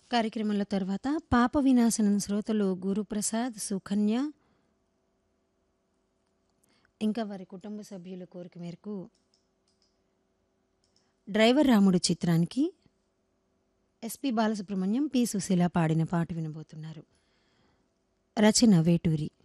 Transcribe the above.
కార్యక్రమంలో తర్వాత పాప వినాశనం శ్రోతలు గురుప్రసాద్, సుకన్య ఇంకా వారి కుటుంబ సభ్యుల కోరిక మేరకు డ్రైవర్ రాముడు చిత్రానికి ఎస్పి బాలసుబ్రహ్మణ్యం, పి సుశీల పాడిన పాట వినబోతున్నారు. రచన వేటూరి.